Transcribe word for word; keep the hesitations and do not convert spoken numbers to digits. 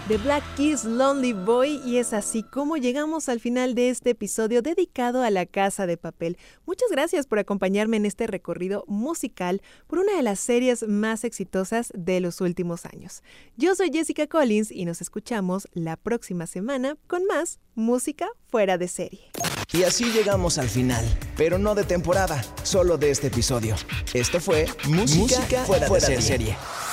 The Black Keys, Lonely Boy, y es así como llegamos al final de este episodio dedicado a La Casa de Papel. Muchas gracias por acompañarme en este recorrido musical por una de las series más exitosas de los últimos años. Yo soy Jessica Collins y nos escuchamos la próxima semana con más música fuera de serie. Y así llegamos al final, pero no de temporada, solo de este episodio. Esto fue Música, música fuera, fuera de serie. De serie.